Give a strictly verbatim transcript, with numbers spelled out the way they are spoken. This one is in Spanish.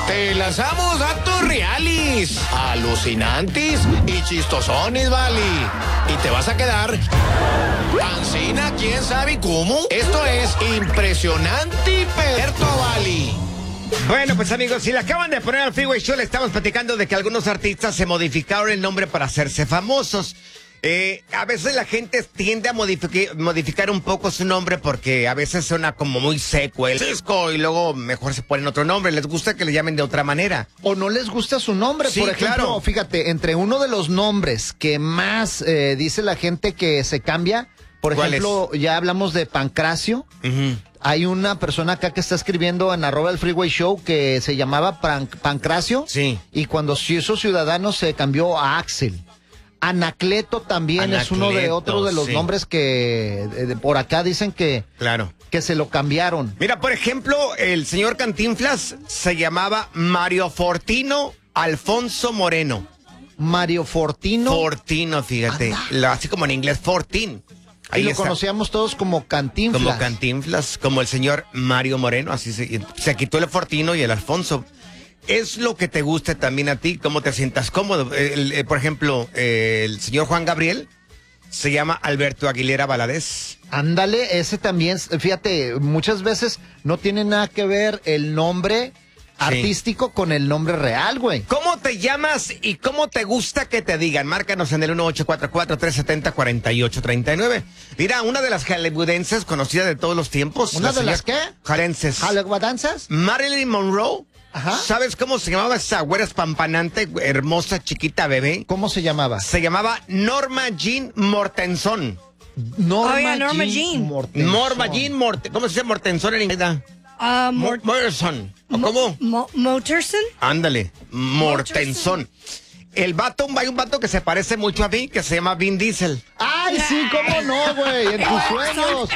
Te lanzamos datos reales, alucinantes y chistosones, vale. Y te vas a quedar pancina, quién sabe cómo. Esto es impresionante y perto, vale. Bueno, pues amigos, si le acaban de poner al Freeway Show, le estamos platicando de que algunos artistas se modificaron el nombre para hacerse famosos. Eh, a veces la gente tiende a modific- modificar un poco su nombre porque a veces suena como muy seco el Cisco y luego mejor se ponen otro nombre. Les gusta que le llamen de otra manera. O no les gusta su nombre, Sí, por ejemplo, claro. Fíjate, entre uno de los nombres que más eh, dice la gente que se cambia, por ¿Cuál ejemplo, ya hablamos de Pancracio. Uh-huh. Hay una persona acá que está escribiendo en arroba el Freeway Show que se llamaba Pan- Pancracio. Sí. Y cuando se hizo ciudadano se cambió a Axel. Anacleto también Anacleto, es uno de otros de los sí. nombres que eh, de- por acá dicen que, Claro. que se lo cambiaron. Mira, por ejemplo, el señor Cantinflas se llamaba Mario Fortino Alfonso Moreno. Mario Fortino. Fortino, fíjate. Lo- así como en inglés, Fortín. y lo está. conocíamos todos como Cantinflas. Como Cantinflas, como el señor Mario Moreno, así se, se quitó el Fortino y el Alfonso. Es lo que te guste también a ti, cómo te sientas cómodo. El- el- por ejemplo, eh, el señor Juan Gabriel se llama Alberto Aguilera Valadez. Ándale, ese también, fíjate, muchas veces no tiene nada que ver el nombre artístico con el nombre real, güey. ¿Cómo te llamas y cómo te gusta que te digan? Márcanos en el uno ocho cuatro cuatro, tres siete cero, cuatro ocho tres nueve. Mira, una de las hollywoodenses conocidas de todos los tiempos. ¿Una la de las señora- qué? Hollywoodenses. ¿Hollywood-danzas? Marilyn Monroe. Ajá. ¿Sabes cómo se llamaba esa güera espampanante, hermosa, chiquita bebé? ¿Cómo se llamaba? Se llamaba Norma Jean Mortenson. Norma, Oh, yeah, Norma Jean. Mortenson. Norma Jean Mortenson. ¿Cómo se dice Mortenson en inglés? Uh, Mo- Mort- Mortenson. ¿O Mo- cómo? Mo- Motorson? Ándale, Mortenson. El vato, hay un vato que se parece mucho a mí, que se llama Vin Diesel. Ay, sí, cómo no, güey, en tus sueños.